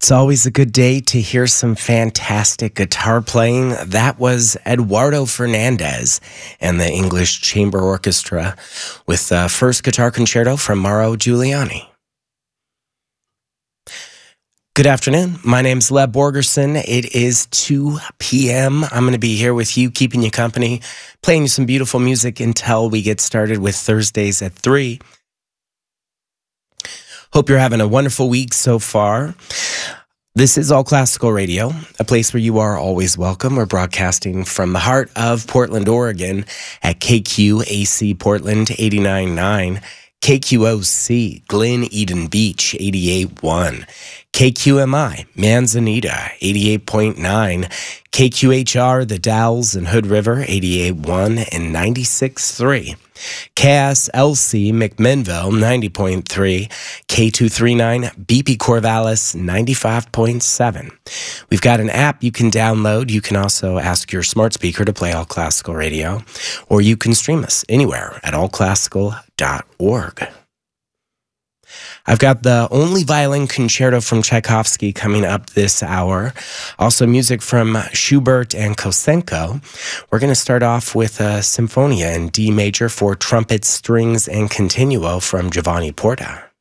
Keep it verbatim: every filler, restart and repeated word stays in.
It's always a good day to hear some fantastic guitar playing. That was Eduardo Fernandez and the English Chamber Orchestra with the first guitar concerto from Mauro Giuliani. Good afternoon. My name's Leb Borgerson. It is two p.m. I'm going to be here with you, keeping you company, playing you some beautiful music until we get started with Thursdays at three. Hope you're having a wonderful week so far. This is All Classical Radio, a place where you are always welcome. We're broadcasting from the heart of Portland, Oregon at K Q A C Portland eighty-nine point nine, K Q O C Glen Eden Beach eighty-eight point one, K Q M I Manzanita eighty-eight point nine, K Q H R The Dalles and Hood River eighty-eight point one and ninety-six point three, K S L C McMinnville ninety point three, K two thirty-nine B P Corvallis ninety-five point seven. We've got an app you can download. You can also ask your smart speaker to play All Classical Radio, or you can stream us anywhere at all classical dot org. I've got the only violin concerto from Tchaikovsky coming up this hour. Also music from Schubert and Kosenko. We're going to start off with a Symphonia in D major for trumpet, strings, and continuo from Giovanni Porta.